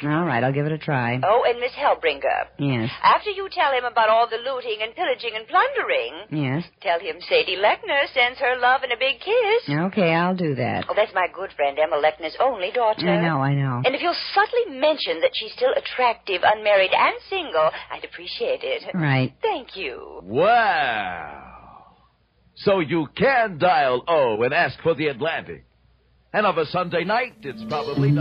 All right, I'll give it a try. Oh, and Miss Hellbringer. Yes. After you tell him about all the looting and pillaging and plundering... Yes. Tell him Sadie Lechner sends her love and a big kiss. Okay, I'll do that. Oh, that's my good friend Emma Lechner's only daughter. I know. And if you'll subtly mention that she's still attractive, unmarried, and single, I'd appreciate it. Right. Thank you. Wow. So you can dial O and ask for the Atlantic. And of a Sunday night, it's probably not...